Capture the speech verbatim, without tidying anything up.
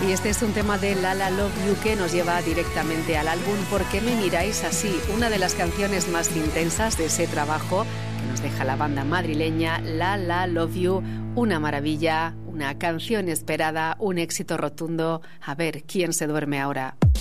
Y este es un tema de La La Love You que nos lleva directamente al álbum ¿Por qué me miráis así? Una de las canciones más intensas de ese trabajo que nos deja la banda madrileña La La Love You. Una maravilla, una canción esperada, un éxito rotundo. A ver, ¿quién se duerme ahora?